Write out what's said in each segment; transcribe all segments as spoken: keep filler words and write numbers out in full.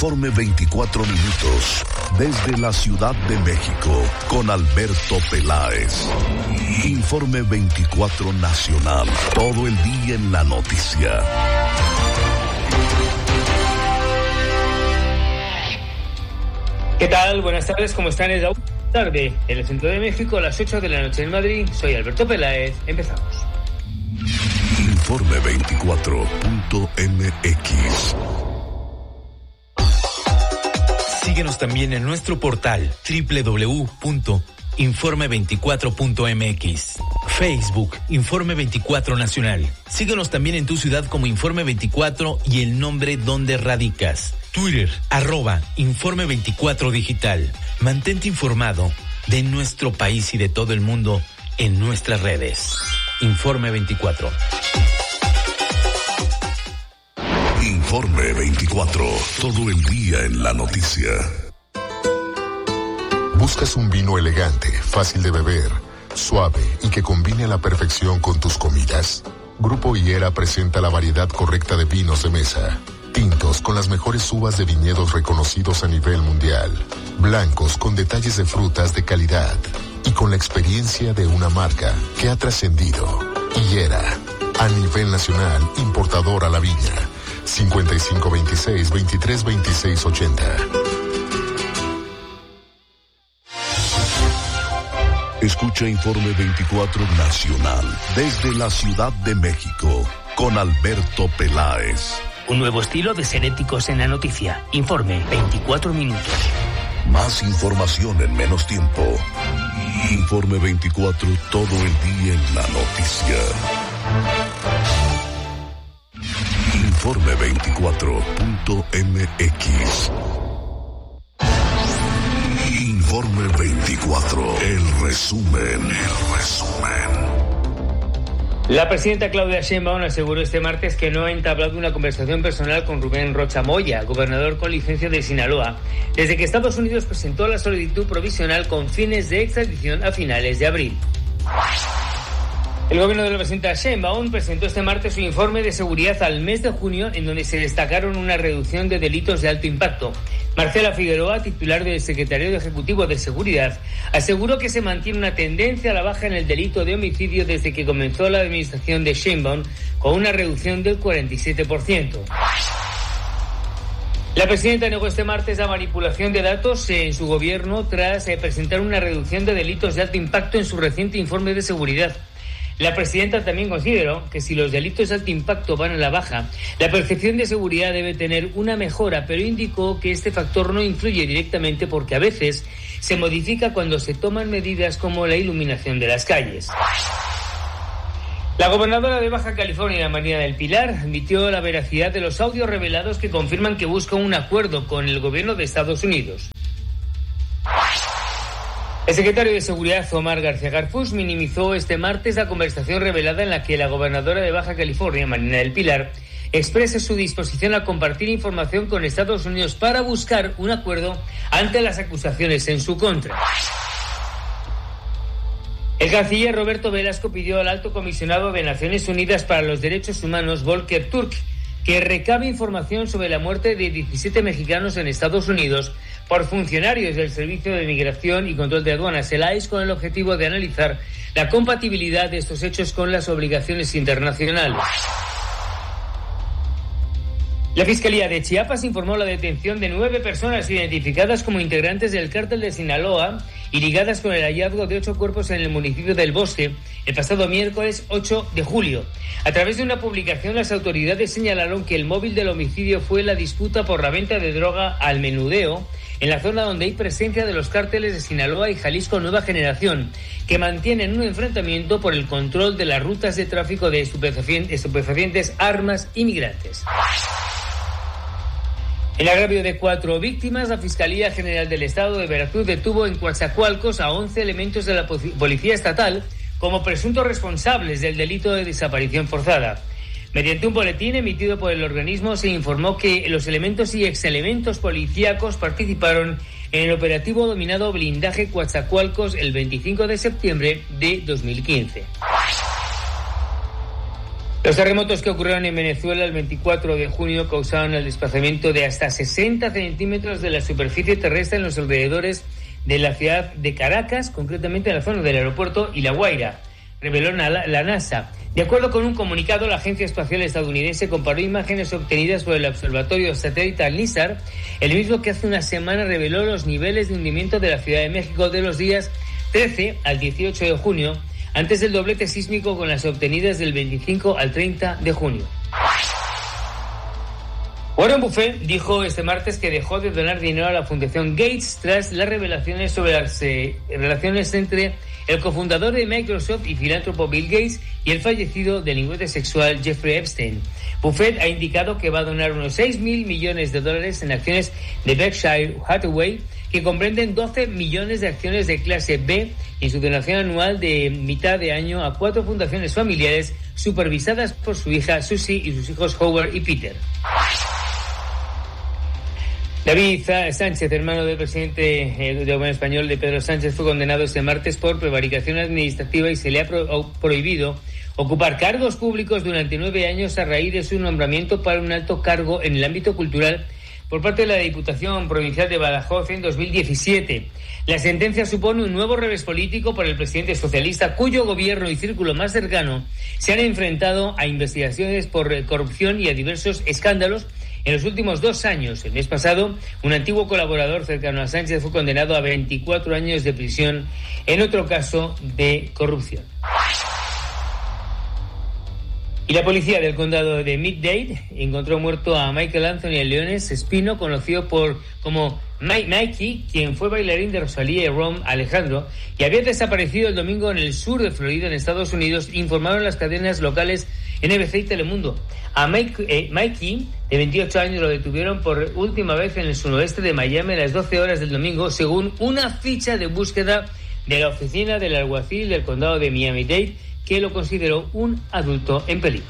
Informe veinticuatro minutos, desde la Ciudad de México, con Alberto Peláez. Informe veinticuatro nacional, todo el día en la noticia. ¿Qué tal? Buenas tardes, ¿cómo están? Es la tarde en el centro de México, a las ocho de la noche en Madrid. Soy Alberto Peláez, empezamos. Informe veinticuatro punto eme equis. Síguenos también en nuestro portal doble u doble u doble u punto informe veinticuatro punto eme equis. Facebook, Informe veinticuatro Nacional. Síguenos también en tu ciudad como Informe veinticuatro y el nombre donde radicas. Twitter, arroba Informe veinticuatro Digital. Mantente informado de nuestro país y de todo el mundo en nuestras redes. Informe veinticuatro. Informe veinticuatro, todo el día en la noticia. ¿Buscas un vino elegante, fácil de beber, suave y que combine a la perfección con tus comidas? Grupo Higuera presenta la variedad correcta de vinos de mesa. Tintos con las mejores uvas de viñedos reconocidos a nivel mundial. Blancos con detalles de frutas de calidad. Y con la experiencia de una marca que ha trascendido. Higuera, a nivel nacional, importador a la viña. cincuenta y cinco veintiséis, veintitrés veintiséis ochenta. Escucha Informe veinticuatro Nacional, desde la Ciudad de México, con Alberto Peláez. Un nuevo estilo de ser éticos en la noticia. Informe veinticuatro minutos. Más información en menos tiempo. Informe veinticuatro, todo el día en la noticia. Informe veinticuatro punto eme equis. Informe veinticuatro, el resumen, el resumen. La presidenta Claudia Sheinbaum aseguró este martes que no ha entablado una conversación personal con Rubén Rocha Moya, gobernador con licencia de Sinaloa, desde que Estados Unidos presentó la solicitud provisional con fines de extradición a finales de abril. El gobierno de la presidenta Sheinbaum presentó este martes su informe de seguridad al mes de junio, en donde se destacaron una reducción de delitos de alto impacto. Marcela Figueroa, titular del Secretariado Ejecutivo de Seguridad, aseguró que se mantiene una tendencia a la baja en el delito de homicidio desde que comenzó la administración de Sheinbaum, con una reducción del cuarenta y siete por ciento. La presidenta negó este martes la manipulación de datos en su gobierno tras eh, presentar una reducción de delitos de alto impacto en su reciente informe de seguridad. La presidenta también consideró que si los delitos de alto impacto van a la baja, la percepción de seguridad debe tener una mejora, pero indicó que este factor no influye directamente porque a veces se modifica cuando se toman medidas como la iluminación de las calles. La gobernadora de Baja California, María del Pilar, admitió la veracidad de los audios revelados que confirman que busca un acuerdo con el gobierno de Estados Unidos. El secretario de Seguridad, Omar García Garfús, minimizó este martes la conversación revelada en la que la gobernadora de Baja California, Marina del Pilar, expresa su disposición a compartir información con Estados Unidos para buscar un acuerdo ante las acusaciones en su contra. El canciller Roberto Velasco pidió al alto comisionado de Naciones Unidas para los Derechos Humanos, Volker Turk, que recabe información sobre la muerte de diecisiete mexicanos en Estados Unidos por funcionarios del Servicio de Migración y Control de Aduanas, el I C E, con el objetivo de analizar la compatibilidad de estos hechos con las obligaciones internacionales. La Fiscalía de Chiapas informó la detención de nueve personas identificadas como integrantes del cártel de Sinaloa y ligadas con el hallazgo de ocho cuerpos en el municipio del Bosque el pasado miércoles ocho de julio. A través de una publicación, las autoridades señalaron que el móvil del homicidio fue la disputa por la venta de droga al menudeo en la zona donde hay presencia de los cárteles de Sinaloa y Jalisco Nueva Generación, que mantienen un enfrentamiento por el control de las rutas de tráfico de estupefacientes, estupefacientes armas y migrantes. En agravio de cuatro víctimas, la Fiscalía General del Estado de Veracruz detuvo en Coatzacoalcos a once elementos de la Policía Estatal como presuntos responsables del delito de desaparición forzada. Mediante un boletín emitido por el organismo se informó que los elementos y exelementos policíacos participaron en el operativo denominado Blindaje Coatzacoalcos el veinticinco de septiembre de dos mil quince. Los terremotos que ocurrieron en Venezuela el veinticuatro de junio causaron el desplazamiento de hasta sesenta centímetros de la superficie terrestre en los alrededores de la ciudad de Caracas, concretamente en la zona del aeropuerto y La Guaira, reveló la NASA. De acuerdo con un comunicado, la Agencia Espacial Estadounidense comparó imágenes obtenidas por el observatorio satelital NISAR, el mismo que hace una semana reveló los niveles de hundimiento de la Ciudad de México de los días trece al dieciocho de junio, antes del doblete sísmico con las obtenidas del veinticinco al treinta de junio. Warren Buffett dijo este martes que dejó de donar dinero a la Fundación Gates tras las revelaciones sobre las eh, relaciones entre el cofundador de Microsoft y filántropo Bill Gates y el fallecido delincuente sexual Jeffrey Epstein. Buffett ha indicado que va a donar unos seis mil millones de dólares en acciones de Berkshire Hathaway, que comprenden doce millones de acciones de clase B, y su donación anual de mitad de año a cuatro fundaciones familiares supervisadas por su hija Susie y sus hijos Howard y Peter. David Sánchez, hermano del presidente eh, del gobierno español de Pedro Sánchez, fue condenado este martes por prevaricación administrativa y se le ha pro- prohibido ocupar cargos públicos durante nueve años a raíz de su nombramiento para un alto cargo en el ámbito cultural por parte de la Diputación Provincial de Badajoz en dos mil diecisiete. La sentencia supone un nuevo revés político para el presidente socialista, cuyo gobierno y círculo más cercano se han enfrentado a investigaciones por corrupción y a diversos escándalos en los últimos dos años. El mes pasado, un antiguo colaborador cercano a Sánchez fue condenado a veinticuatro años de prisión en otro caso de corrupción. Y la policía del condado de Middle encontró muerto a Michael Anthony Leones Espino, conocido por como Mike Mikey, quien fue bailarín de Rosalía y Rom Alejandro, y había desaparecido el domingo en el sur de Florida, en Estados Unidos, informaron las cadenas locales N B C y Telemundo. A Mike, eh, Mikey, de veintiocho años, lo detuvieron por última vez en el suroeste de Miami a las doce horas del domingo, según una ficha de búsqueda de la oficina del alguacil del condado de Miami-Dade, que lo consideró un adulto en peligro.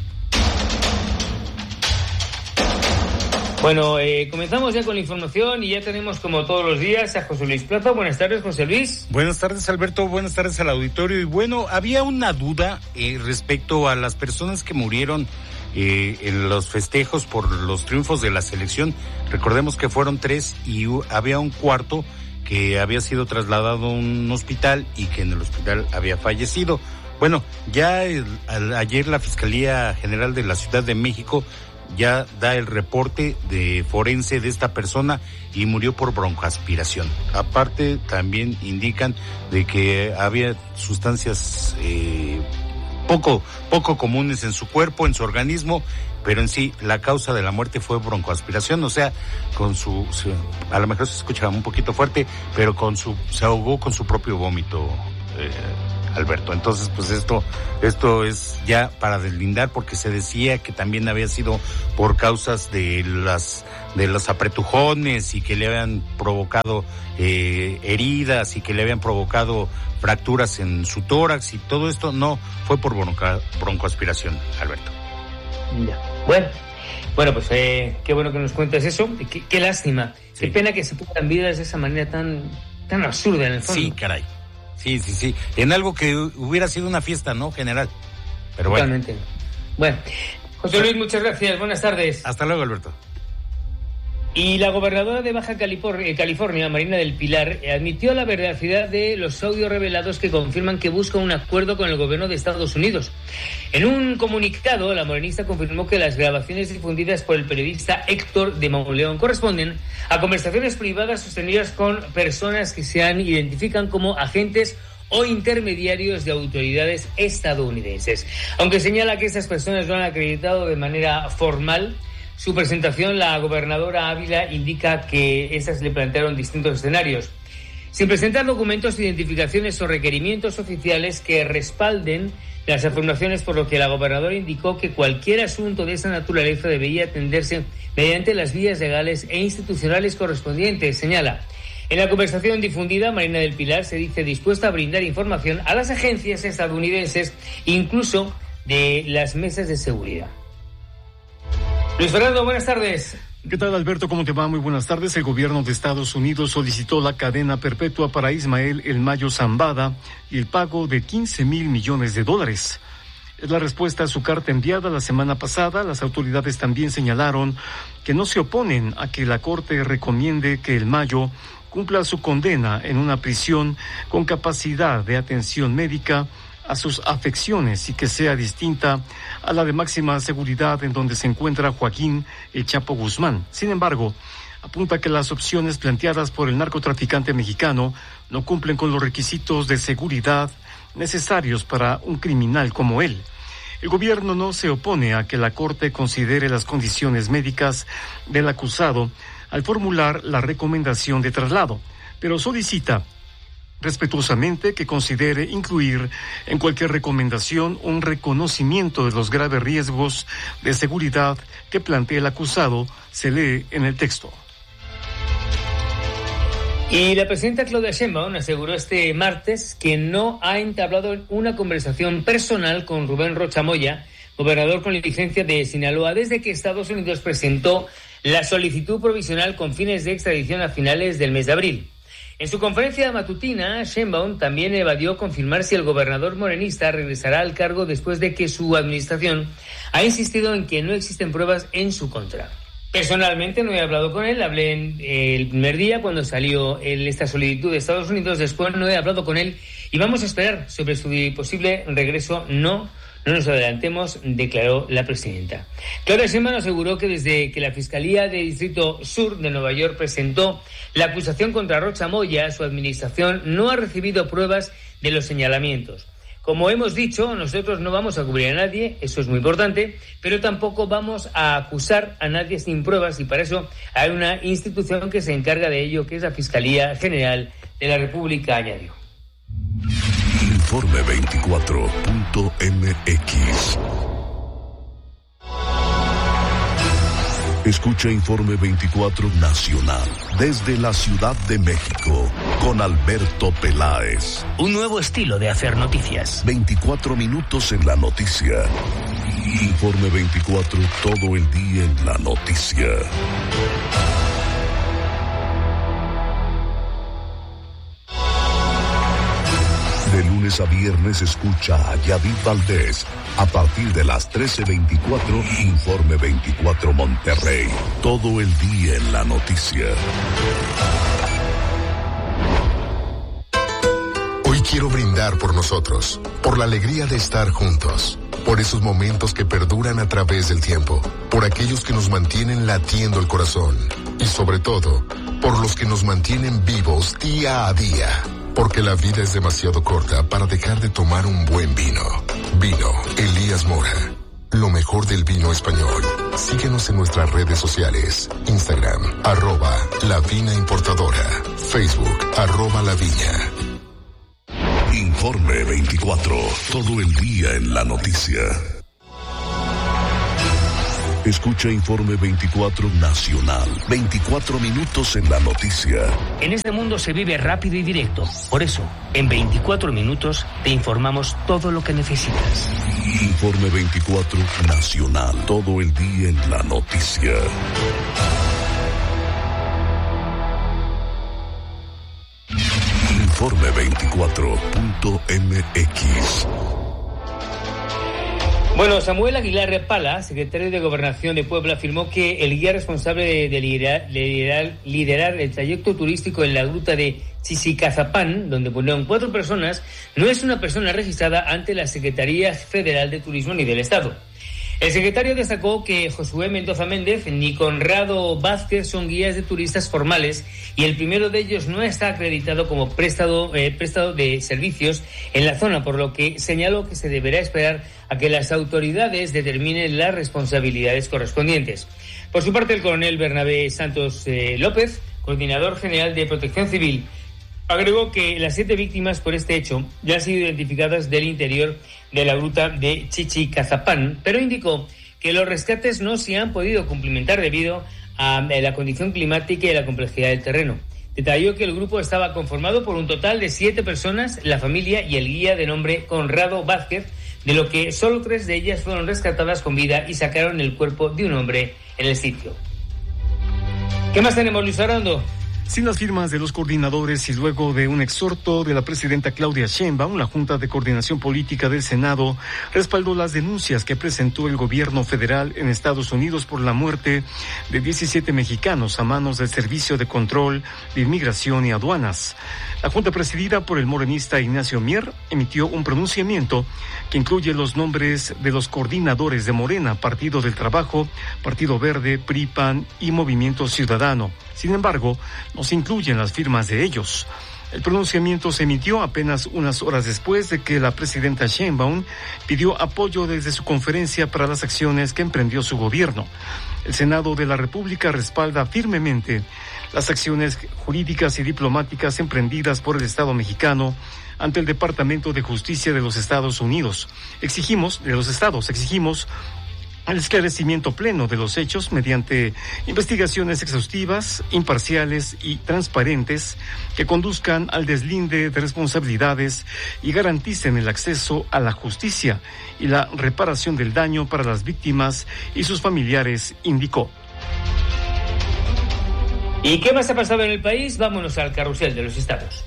Bueno, eh, comenzamos ya con la información y ya tenemos, como todos los días, a José Luis Plaza. Buenas tardes, José Luis. Buenas tardes, Alberto. Buenas tardes al auditorio. Y bueno, había una duda eh, respecto a las personas que murieron eh, en los festejos por los triunfos de la selección. Recordemos que fueron tres y uh, había un cuarto que había sido trasladado a un hospital y que en el hospital había fallecido. Bueno, ya el, al, ayer la Fiscalía General de la Ciudad de México ya da el reporte de forense de esta persona y murió por broncoaspiración. Aparte, también indican de que había sustancias eh, poco, poco comunes en su cuerpo, en su organismo, pero en sí la causa de la muerte fue broncoaspiración, o sea, con su, a lo mejor se escucha un poquito fuerte, pero con su, se ahogó con su propio vómito, eh, Alberto. Entonces, pues esto, esto es ya para deslindar, porque se decía que también había sido por causas de las, de los apretujones y que le habían provocado eh, heridas y que le habían provocado fracturas en su tórax, y todo esto no fue por bronca, broncoaspiración, Alberto. Ya. Bueno, bueno, pues eh, qué bueno que nos cuentas eso. Qué, qué lástima. Sí. Qué pena que se pongan vidas de esa manera tan, tan absurda en el fondo. Sí, caray. Sí, sí, sí. En algo que hubiera sido una fiesta, ¿no? General. Pero totalmente. Bueno. Bueno, José Luis, muchas gracias. Buenas tardes. Hasta luego, Alberto. Y la gobernadora de Baja California, Marina del Pilar, admitió la veracidad de los audios revelados que confirman que busca un acuerdo con el gobierno de Estados Unidos. En un comunicado, la morenista confirmó que las grabaciones difundidas por el periodista Héctor de Mauleón corresponden a conversaciones privadas sostenidas con personas que se identifican como agentes o intermediarios de autoridades estadounidenses. Aunque señala que estas personas lo han acreditado de manera formal su presentación, la gobernadora Ávila indica que estas le plantearon distintos escenarios. Sin presentar documentos, identificaciones o requerimientos oficiales que respalden las afirmaciones, por lo que la gobernadora indicó que cualquier asunto de esa naturaleza debería atenderse mediante las vías legales e institucionales correspondientes, señala. En la conversación difundida, Marina del Pilar se dice dispuesta a brindar información a las agencias estadounidenses, incluso de las mesas de seguridad. Luis Fernando, buenas tardes. ¿Qué tal, Alberto? ¿Cómo te va? Muy buenas tardes. El gobierno de Estados Unidos solicitó la cadena perpetua para Ismael El Mayo Zambada y el pago de quince mil millones de dólares. Es la respuesta a su carta enviada la semana pasada. Las autoridades también señalaron que no se oponen a que la Corte recomiende que el Mayo cumpla su condena en una prisión con capacidad de atención médica a sus afecciones y que sea distinta a la de máxima seguridad en donde se encuentra Joaquín El Chapo Guzmán. Sin embargo, apunta que las opciones planteadas por el narcotraficante mexicano no cumplen con los requisitos de seguridad necesarios para un criminal como él. El gobierno no se opone a que la Corte considere las condiciones médicas del acusado al formular la recomendación de traslado, pero solicita respetuosamente que considere incluir en cualquier recomendación un reconocimiento de los graves riesgos de seguridad que plantea el acusado, se lee en el texto. Y la presidenta Claudia Sheinbaum aseguró este martes que no ha entablado una conversación personal con Rubén Rocha Moya, gobernador con licencia de Sinaloa, desde que Estados Unidos presentó la solicitud provisional con fines de extradición a finales del mes de abril. En su conferencia matutina, Sheinbaum también evadió confirmar si el gobernador morenista regresará al cargo después de que su administración ha insistido en que no existen pruebas en su contra. Personalmente no he hablado con él, hablé en el primer día cuando salió el, esta solicitud de Estados Unidos, después no he hablado con él y vamos a esperar sobre su posible regreso. No, no nos adelantemos, declaró la presidenta. Claudia Sheinbaum aseguró que desde que la Fiscalía de Distrito Sur de Nueva York presentó la acusación contra Rocha Moya, su administración no ha recibido pruebas de los señalamientos. Como hemos dicho, nosotros no vamos a cubrir a nadie, eso es muy importante, pero tampoco vamos a acusar a nadie sin pruebas y para eso hay una institución que se encarga de ello, que es la Fiscalía General de la República, añadió. Informe veinticuatro punto m x. Escucha Informe veinticuatro Nacional desde la Ciudad de México con Alberto Peláez. Un nuevo estilo de hacer noticias. veinticuatro minutos en la noticia. Informe veinticuatro, todo el día en la noticia. De lunes a viernes escucha a Yadid Valdés a partir de las trece veinticuatro, Informe veinticuatro Monterrey. Todo el día en la noticia. Hoy quiero brindar por nosotros, por la alegría de estar juntos, por esos momentos que perduran a través del tiempo, por aquellos que nos mantienen latiendo el corazón y sobre todo, por los que nos mantienen vivos día a día. Porque la vida es demasiado corta para dejar de tomar un buen vino. Vino Elías Mora. Lo mejor del vino español. Síguenos en nuestras redes sociales. Instagram, arroba La Vina Importadora. Facebook, arroba La Viña. Informe veinticuatro. Todo el día en la noticia. Escucha Informe veinticuatro Nacional. veinticuatro minutos en la noticia. En este mundo se vive rápido y directo. Por eso, en veinticuatro minutos te informamos todo lo que necesitas. Informe veinticuatro Nacional. Todo el día en la noticia. Informe veinticuatro punto m x. Bueno, Samuel Aguilar Pala, secretario de Gobernación de Puebla, afirmó que el guía responsable de, de liderar, liderar, liderar el trayecto turístico en la gruta de Chichicazapán, donde murieron cuatro personas, no es una persona registrada ante la Secretaría Federal de Turismo ni del Estado. El secretario destacó que Josué Mendoza Méndez ni Conrado Vázquez son guías de turistas formales y el primero de ellos no está acreditado como prestado, eh, prestado de servicios en la zona, por lo que señaló que se deberá esperar a que las autoridades determinen las responsabilidades correspondientes. Por su parte, el coronel Bernabé Santos eh, López, coordinador general de Protección Civil, agregó que las siete víctimas por este hecho ya han sido identificadas del interior de la gruta de Chichicazapán, pero indicó que los rescates no se han podido cumplimentar debido a la condición climática y la complejidad del terreno. Detalló que el grupo estaba conformado por un total de siete personas, la familia y el guía de nombre Conrado Vázquez, de lo que solo tres de ellas fueron rescatadas con vida y sacaron el cuerpo de un hombre en el sitio. ¿Qué más tenemos, Luis Arando? Sin las firmas de los coordinadores y luego de un exhorto de la presidenta Claudia Sheinbaum, la Junta de Coordinación Política del Senado respaldó las denuncias que presentó el gobierno federal en Estados Unidos por la muerte de diecisiete mexicanos a manos del Servicio de Control de Inmigración y Aduanas. La Junta, presidida por el morenista Ignacio Mier, emitió un pronunciamiento que incluye los nombres de los coordinadores de Morena, Partido del Trabajo, Partido Verde, P R I, P A N y Movimiento Ciudadano. Sin embargo, no se incluyen las firmas de ellos. El pronunciamiento se emitió apenas unas horas después de que la presidenta Sheinbaum pidió apoyo desde su conferencia para las acciones que emprendió su gobierno. El Senado de la República respalda firmemente las acciones jurídicas y diplomáticas emprendidas por el Estado mexicano ante el Departamento de Justicia de los Estados Unidos. Exigimos, de los estados, exigimos el esclarecimiento pleno de los hechos mediante investigaciones exhaustivas, imparciales y transparentes que conduzcan al deslinde de responsabilidades y garanticen el acceso a la justicia y la reparación del daño para las víctimas y sus familiares, indicó. ¿Y qué más ha pasado en el país? Vámonos al carrusel de los estados.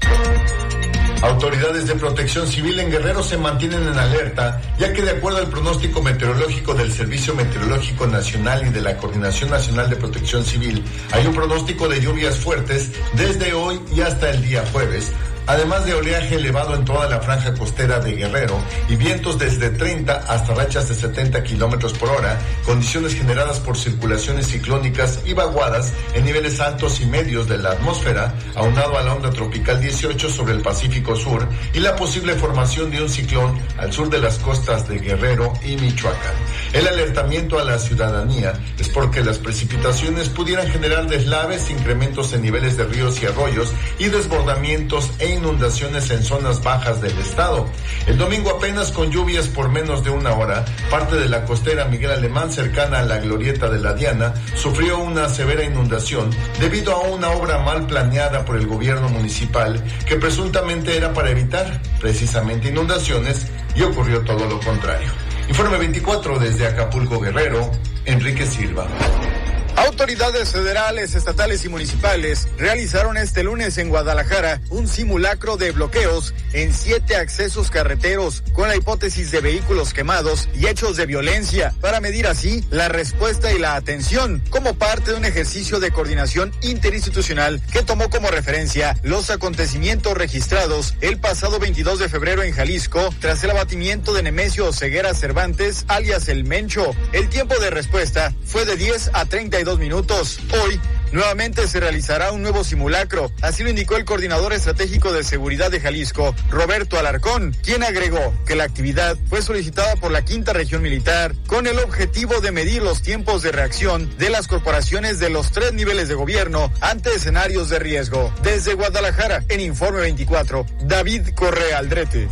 Autoridades de Protección Civil en Guerrero se mantienen en alerta, ya que de acuerdo al pronóstico meteorológico del Servicio Meteorológico Nacional y de la Coordinación Nacional de Protección Civil, hay un pronóstico de lluvias fuertes desde hoy y hasta el día jueves, además de oleaje elevado en toda la franja costera de Guerrero y vientos desde treinta hasta rachas de setenta kilómetros por hora, condiciones generadas por circulaciones ciclónicas y vaguadas en niveles altos y medios de la atmósfera, aunado a la onda tropical dieciocho sobre el Pacífico Sur y la posible formación de un ciclón al sur de las costas de Guerrero y Michoacán. El alertamiento a la ciudadanía es porque las precipitaciones pudieran generar deslaves, incrementos en niveles de ríos y arroyos y desbordamientos e inundaciones en zonas bajas del estado. El domingo, apenas con lluvias por menos de una hora, parte de la costera Miguel Alemán, cercana a la glorieta de la Diana, sufrió una severa inundación debido a una obra mal planeada por el gobierno municipal que presuntamente era para evitar precisamente inundaciones, y ocurrió todo lo contrario. Informe veinticuatro desde Acapulco, Guerrero, Enrique Silva. Autoridades federales, estatales y municipales realizaron este lunes en Guadalajara un simulacro de bloqueos en siete accesos carreteros con la hipótesis de vehículos quemados y hechos de violencia para medir así la respuesta y la atención como parte de un ejercicio de coordinación interinstitucional que tomó como referencia los acontecimientos registrados el pasado veintidós de febrero en Jalisco tras el abatimiento de Nemesio Ceguera Cervantes, alias El Mencho. El tiempo de respuesta fue de diez a treinta y dos minutos. Hoy nuevamente se realizará un nuevo simulacro, así lo indicó el coordinador estratégico de seguridad de Jalisco, Roberto Alarcón, quien agregó que la actividad fue solicitada por la Quinta Región Militar con el objetivo de medir los tiempos de reacción de las corporaciones de los tres niveles de gobierno ante escenarios de riesgo. Desde Guadalajara, en Informe veinticuatro, David Correa Aldrete.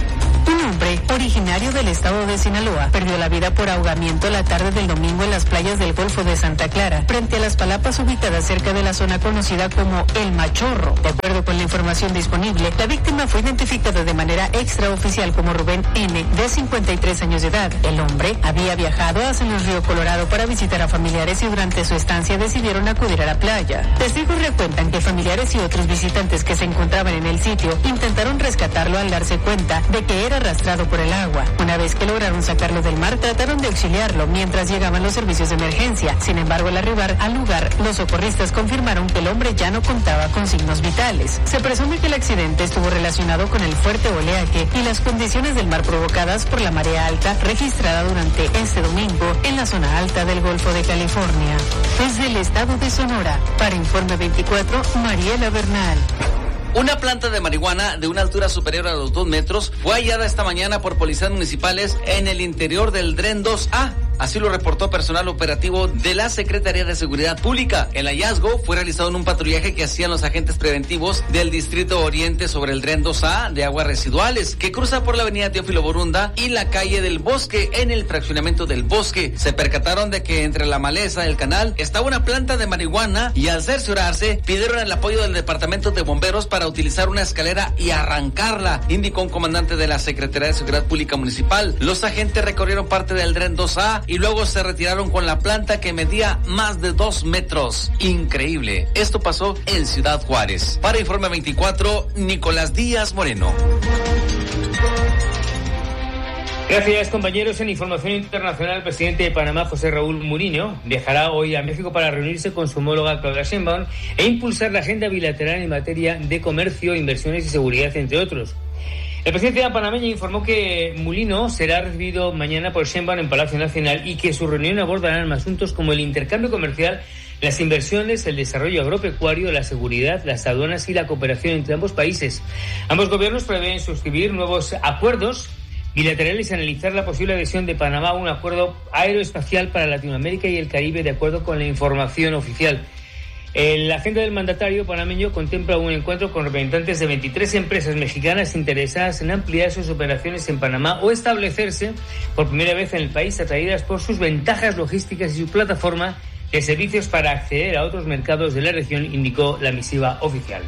Un hombre originario del estado de Sinaloa perdió la vida por ahogamiento la tarde del domingo en las playas del Golfo de Santa Clara, frente a las palapas ubicadas cerca de la zona conocida como El Machorro. De acuerdo con la información disponible, la víctima fue identificada de manera extraoficial como Rubén N., de cincuenta y tres años de edad. El hombre había viajado a San Luis Río Colorado para visitar a familiares y durante su estancia decidieron acudir a la playa. Testigos recuentan que familiares y otros visitantes que se encontraban en el sitio intentaron rescatarlo al darse cuenta de que era arrastrado por el agua. Una vez que lograron sacarlo del mar, trataron de auxiliarlo mientras llegaban los servicios de emergencia. Sin embargo, al arribar al lugar, los socorristas confirmaron que el hombre ya no contaba con signos vitales. Se presume que el accidente estuvo relacionado con el fuerte oleaje y las condiciones del mar provocadas por la marea alta registrada durante este domingo en la zona alta del Golfo de California. Desde el estado de Sonora, para Informe veinticuatro, Mariela Bernal. Una planta de marihuana de una altura superior a los dos metros fue hallada esta mañana por policías municipales en el interior del Dren dos A. Así lo reportó personal operativo de la Secretaría de Seguridad Pública. El hallazgo fue realizado en un patrullaje que hacían los agentes preventivos del Distrito Oriente sobre el Dren dos A de aguas residuales, que cruza por la avenida Teófilo Borunda y la calle del Bosque en el fraccionamiento del Bosque. Se percataron de que entre la maleza del canal estaba una planta de marihuana y al cerciorarse pidieron el apoyo del Departamento de Bomberos para utilizar una escalera y arrancarla, indicó un comandante de la Secretaría de Seguridad Pública Municipal. Los agentes recorrieron parte del Dren dos A y luego se retiraron con la planta que medía más de dos metros. Increíble. Esto pasó en Ciudad Juárez. Para Informe veinticuatro, Nicolás Díaz Moreno. Gracias, compañeros. En información internacional, el presidente de Panamá, José Raúl Muriño, viajará hoy a México para reunirse con su homóloga Claudia Sheinbaum e impulsar la agenda bilateral en materia de comercio, inversiones y seguridad, entre otros. El presidente panameño informó que Mulino será recibido mañana por Sheinbaum en Palacio Nacional y que su reunión abordará asuntos como el intercambio comercial, las inversiones, el desarrollo agropecuario, la seguridad, las aduanas y la cooperación entre ambos países. Ambos gobiernos prevén suscribir nuevos acuerdos bilaterales y analizar la posible adhesión de Panamá a un acuerdo aeroespacial para Latinoamérica y el Caribe, de acuerdo con la información oficial. La agenda del mandatario panameño contempla un encuentro con representantes de veintitrés empresas mexicanas interesadas en ampliar sus operaciones en Panamá o establecerse por primera vez en el país, atraídas por sus ventajas logísticas y su plataforma de servicios para acceder a otros mercados de la región, indicó la misiva oficial.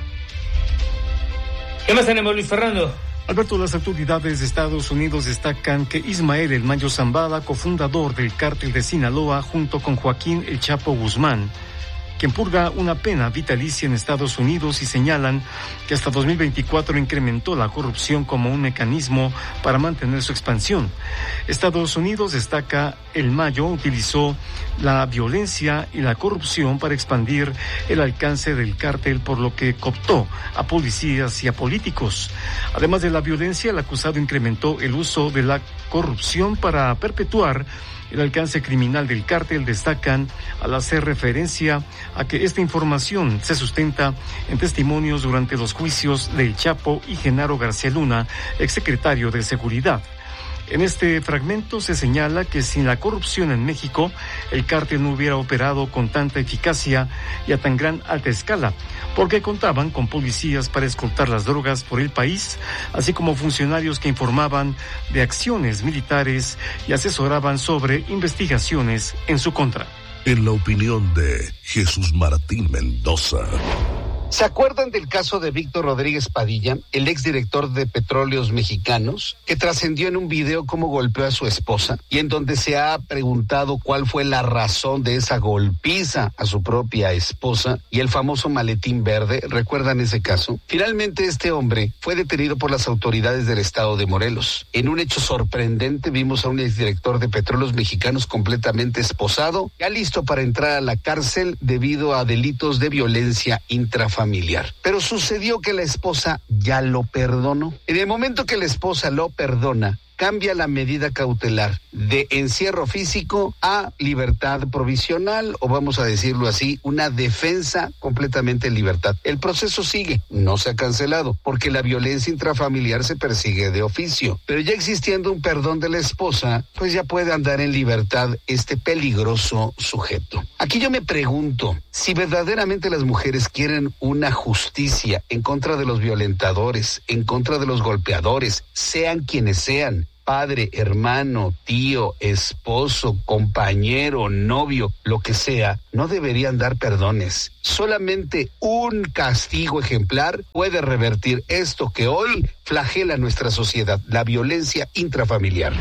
¿Qué más tenemos, Luis Fernando? Alberto, las autoridades de Estados Unidos destacan que Ismael El Mayo Zambada, cofundador del cártel de Sinaloa, junto con Joaquín El Chapo Guzmán, quien purga una pena vitalicia en Estados Unidos, y señalan que hasta dos mil veinticuatro incrementó la corrupción como un mecanismo para mantener su expansión. Estados Unidos destaca El Mayo utilizó la violencia y la corrupción para expandir el alcance del cártel, por lo que cooptó a policías y a políticos. Además de la violencia, el acusado incrementó el uso de la corrupción para perpetuar el alcance criminal del cártel. Destacan al hacer referencia a que esta información se sustenta en testimonios durante los juicios de El Chapo y Genaro García Luna, exsecretario de Seguridad. En este fragmento se señala que sin la corrupción en México, el cártel no hubiera operado con tanta eficacia y a tan gran alta escala, porque contaban con policías para escoltar las drogas por el país, así como funcionarios que informaban de acciones militares y asesoraban sobre investigaciones en su contra. En la opinión de Jesús Martín Mendoza. ¿Se acuerdan del caso de Víctor Rodríguez Padilla, el exdirector de Petróleos Mexicanos, que trascendió en un video cómo golpeó a su esposa y en donde se ha preguntado cuál fue la razón de esa golpiza a su propia esposa y el famoso maletín verde? ¿Recuerdan ese caso? Finalmente este hombre fue detenido por las autoridades del estado de Morelos. En un hecho sorprendente vimos a un exdirector de Petróleos Mexicanos completamente esposado, ya listo para entrar a la cárcel debido a delitos de violencia intrafamiliar. Familiar. Pero sucedió que la esposa ya lo perdonó. En el momento que la esposa lo perdona, cambia la medida cautelar de encierro físico a libertad provisional, o vamos a decirlo así, una defensa completamente en libertad. El proceso sigue, no se ha cancelado, porque la violencia intrafamiliar se persigue de oficio. Pero ya existiendo un perdón de la esposa, pues ya puede andar en libertad este peligroso sujeto. Aquí yo me pregunto, si verdaderamente las mujeres quieren una justicia en contra de los violentadores, en contra de los golpeadores, sean quienes sean, padre, hermano, tío, esposo, compañero, novio, lo que sea, no deberían dar perdones. Solamente un castigo ejemplar puede revertir esto que hoy flagela nuestra sociedad, la violencia intrafamiliar.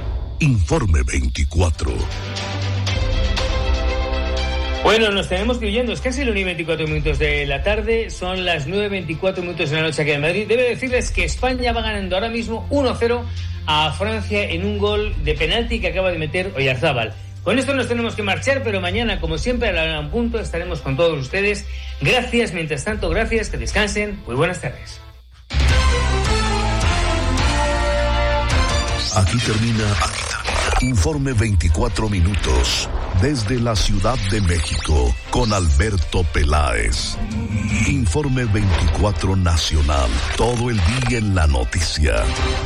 Informe veinticuatro. Bueno, nos tenemos que ir yendo. Es casi las nueve y veinticuatro minutos de la tarde. Son las nueve y veinticuatro minutos de la noche aquí en Madrid. Debe decirles que España va ganando ahora mismo uno cero a Francia en un gol de penalti que acaba de meter Oyarzábal. Con esto nos tenemos que marchar, pero mañana, como siempre, a la hora en punto, estaremos con todos ustedes. Gracias, mientras tanto, gracias, que descansen. Muy buenas tardes. Aquí termina, aquí termina. Informe veinticuatro minutos. Desde la Ciudad de México, con Alberto Peláez. Informe veinticuatro Nacional. Todo el día en la noticia.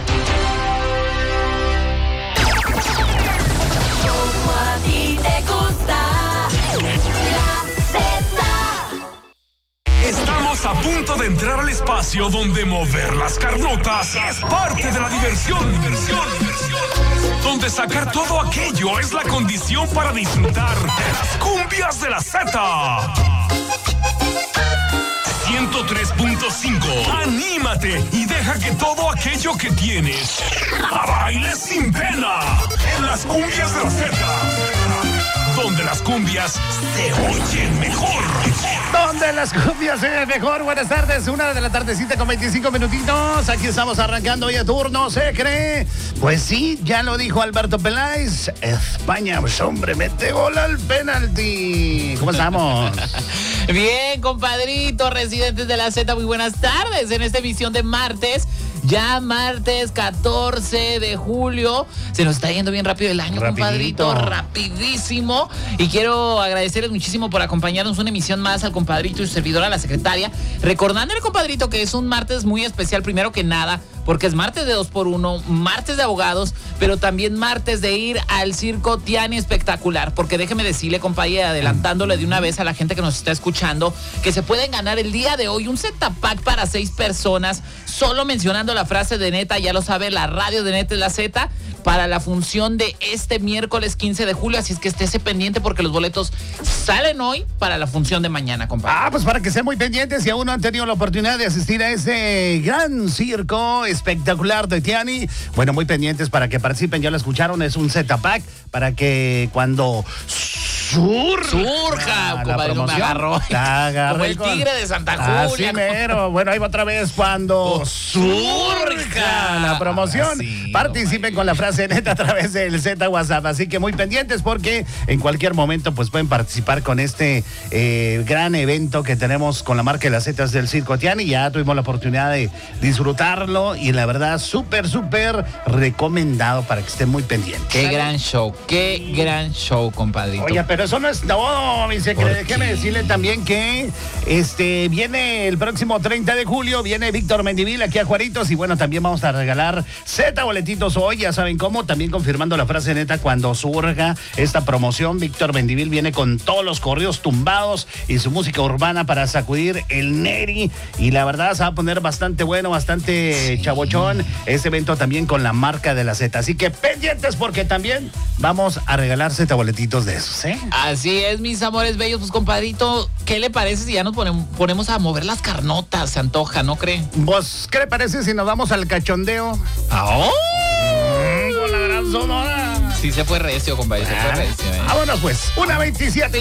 Como a ti te gusta, la Z. Estamos a punto de entrar al espacio donde mover las carnotas es parte de la diversión. Diversión, diversión. Donde sacar todo aquello es la condición para disfrutar de las cumbias de la Z. ciento tres punto cinco. Anímate y deja que todo aquello que tienes baile sin pena en las cumbias de la Z, donde las cumbias se oyen mejor. Donde las cumbias se oyen mejor. Buenas tardes, una de la tardecita con veinticinco minutitos. Aquí estamos arrancando hoy a turno, ¿se cree? Pues sí, ya lo dijo Alberto Peláez. España, pues hombre, mete gol al penalti. ¿Cómo estamos? Bien, compadrito, residentes de la Z, muy buenas tardes en esta emisión de martes. Ya martes catorce de julio. Se nos está yendo bien rápido el año, rapidito. Compadrito, rapidísimo. Y quiero agradecerles muchísimo por acompañarnos una emisión más al compadrito y su servidora, la secretaria. Recordándole, compadrito, que es un martes muy especial, primero que nada, porque es martes de dos por uno, martes de abogados, pero también martes de ir al Circo Tiani Espectacular. Porque déjeme decirle, compadre, adelantándole de una vez a la gente que nos está escuchando, que se pueden ganar el día de hoy un Z-Pack para seis personas, solo mencionando la frase de neta, ya lo sabe, la radio de neta es la Z, para la función de este miércoles quince de julio, así es que estése pendiente porque los boletos salen hoy para la función de mañana, compadre. Ah, pues para que estén muy pendientes, si aún no han tenido la oportunidad de asistir a este gran circo espectacular de Tiani, bueno, muy pendientes para que participen, ya lo escucharon, es un Z-Pack para que cuando surja, surja, compadre, no me agarró. Como el tigre de Santa Julia. Así mero. Bueno, ahí va otra vez, cuando oh, surja la promoción. Así, participen con la frase neta a través del Z WhatsApp, así que muy pendientes porque en cualquier momento pues pueden participar con este eh, gran evento que tenemos con la marca de las Zetas del Circo Tiani. Ya tuvimos la oportunidad de disfrutarlo y la verdad súper, súper recomendado para que estén muy pendientes. Qué gran show, qué gran show, compadrito. Oye, pero eso no es todo, mi secreto. Déjeme decirle también que este viene el próximo treinta de julio, viene Víctor Mendivil aquí a Juaritos y bueno, también vamos a regalar Z boletitos hoy, ya saben cómo, también confirmando la frase neta cuando surja esta promoción. Víctor Mendivil viene con todos los corridos tumbados y su música urbana para sacudir el Neri y la verdad se va a poner bastante bueno, bastante sí. chabochón este evento también con la marca de la Z, así que pendientes porque también vamos a regalar Z boletitos de esos, ¿eh? Así es, mis amores bellos, pues compadrito, ¿qué le parece si ya nos ponemos, ponemos a mover las carnotas? Se antoja, ¿no cree? Pues, ¿qué le parece si nos vamos al cachondeo? ¡Oh! Con la gran sonora. Sí se fue recio, compadre, se ah, fue recio, ¿eh? Vámonos pues, una veintisiete.